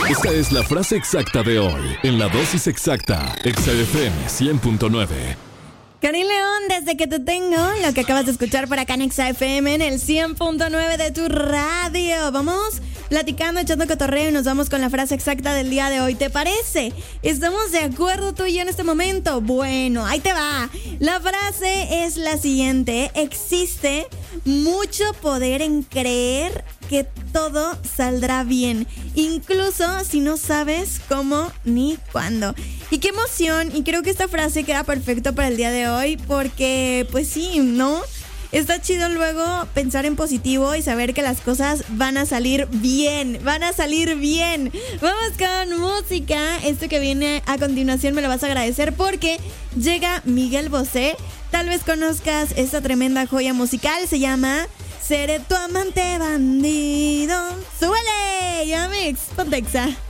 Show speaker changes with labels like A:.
A: Esta es la frase exacta de hoy, en la dosis exacta, Exa FM 100.9.
B: Karin León, desde que te tengo, lo que acabas de escuchar por acá en Exa FM en el 100.9 de tu radio. Vamos platicando, echando cotorreo y nos vamos con la frase exacta del día de hoy. ¿Te parece? ¿Estamos de acuerdo tú y yo en este momento? Bueno, ahí te va. La frase es la siguiente. Existe mucho poder en creer que todo saldrá bien, incluso si no sabes cómo ni cuándo. Y qué emoción, y creo que esta frase queda perfecto para el día de hoy porque, pues sí, ¿no? Está chido luego pensar en positivo y saber que las cosas van a salir bien, van a salir bien. Vamos con música. Esto que viene a continuación me lo vas a agradecer porque llega Miguel Bosé. Tal vez conozcas esta tremenda joya musical, se llama Seré tu amante bandido. ¡Súbele! Yamix, ponte Exa.